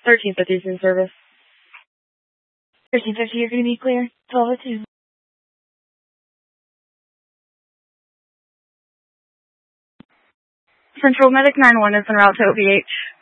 1350 is in service. 1350, you're going to be clear. 1202. Central Medic 91 is en route to OVH.